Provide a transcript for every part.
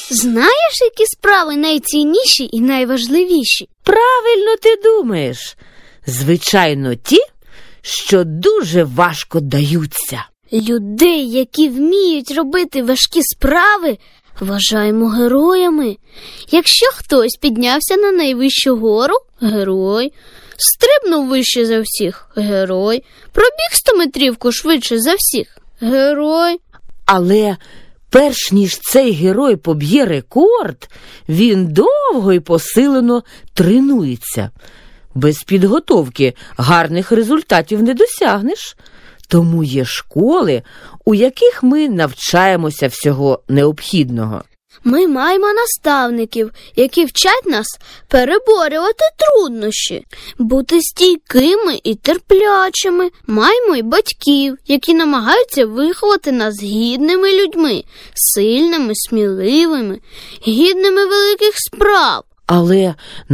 Знаєш, які справи найцінніші і найважливіші? Правильно ти думаєш. Звичайно, ті, що дуже важко даються. Людей, які вміють робити важкі справи, вважаємо героями. Якщо хтось піднявся на найвищу гору – герой. Стрибнув вище за всіх – герой. Пробіг 100-метрівку швидше за всіх – герой. Але перш ніж цей герой поб'є рекорд, він довго і посилено тренується. Без підготовки гарних результатів не досягнеш. Тому є школи, у яких ми навчаємося всього необхідного. Ми маємо наставників, які вчать нас переборювати труднощі, бути стійкими і терплячими. Маємо й батьків, які намагаються виховати нас гідними людьми, сильними, сміливими, гідними великих справ. Але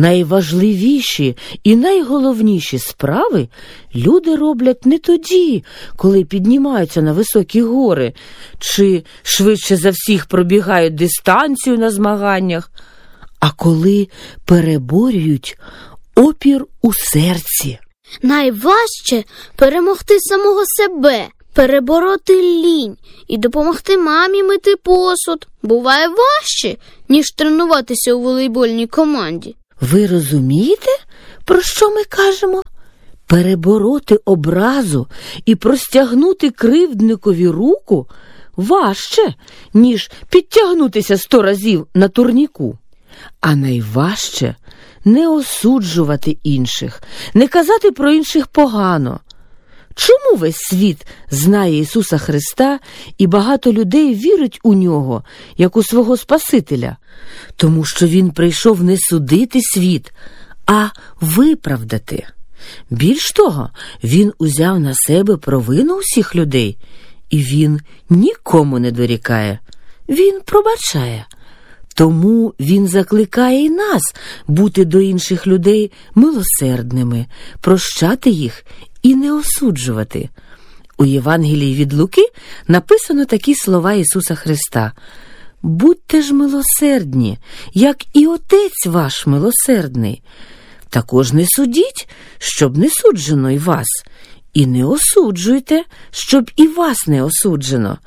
найважливіші і найголовніші справи люди роблять не тоді, коли піднімаються на високі гори, чи швидше за всіх пробігають дистанцію на змаганнях, а коли переборюють опір у серці. Найважче перемогти самого себе, перебороти лінь і допомогти мамі мити посуд. Буває важче, ніж тренуватися у волейбольній команді. Ви розумієте, про що ми кажемо? Перебороти образу і простягнути кривдникові руку важче, ніж підтягнутися 100 разів на турніку. А найважче не осуджувати інших, не казати про інших погано. Чому весь світ знає Ісуса Христа і багато людей вірить у Нього, як у свого Спасителя? Тому що Він прийшов не судити світ, а виправдати. Більш того, Він узяв на себе провину усіх людей, і Він нікому не дорікає. Він пробачає. Тому Він закликає і нас бути до інших людей милосердними, прощати їх і не осуджувати. У Євангелії від Луки написано такі слова Ісуса Христа: «Будьте ж милосердні, як і Отець ваш милосердний. Також не судіть, щоб не суджено й вас, і не осуджуйте, щоб і вас не осуджено.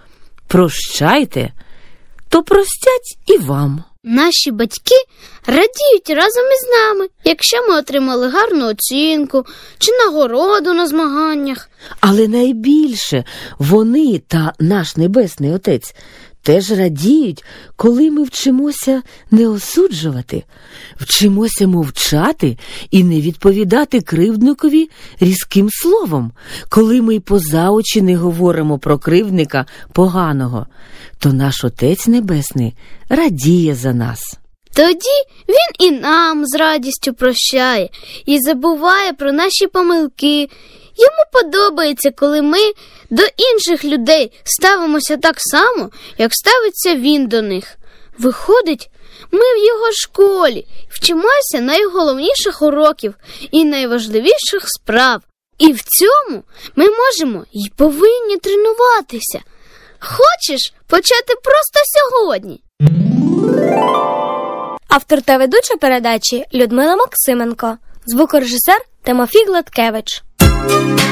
Прощайте, то простять і вам». Наші батьки радіють разом із нами, якщо ми отримали гарну оцінку чи нагороду на змаганнях. Але найбільше вони та наш Небесний Отець теж радіють, коли ми вчимося не осуджувати, вчимося мовчати і не відповідати кривдникові різким словом. Коли ми й поза очі не говоримо про кривдника поганого, то наш Отець Небесний радіє за нас. Тоді Він і нам з радістю прощає і забуває про наші помилки. Йому подобається, коли ми до інших людей ставимося так само, як ставиться Він до них. Виходить, ми в Його школі вчимося найголовніших уроків і найважливіших справ. І в цьому ми можемо і повинні тренуватися. Хочеш почати просто сьогодні? Автор та ведуча передачі Людмила Максименко. Звукорежисер Тимофій Гладкевич.